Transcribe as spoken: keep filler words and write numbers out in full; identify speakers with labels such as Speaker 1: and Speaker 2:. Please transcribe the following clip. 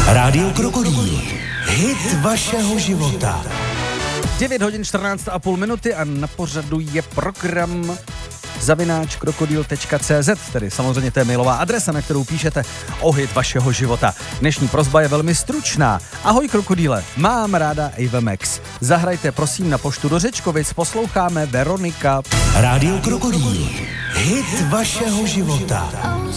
Speaker 1: Rádio Krokodýl. Hit vašeho života.
Speaker 2: devět hodin čtrnáct a půl minuty a na pořadu je program zavináč krokodýl tečka cé zet, tedy samozřejmě to je mailová adresa, na kterou píšete o hit vašeho života. Dnešní prosba je velmi stručná. Ahoj krokodýle, mám ráda Ava Max. Zahrajte prosím na poštu do Řečkovic, posloucháme Veronika.
Speaker 1: Rádio Krokodýl. Hit vašeho života.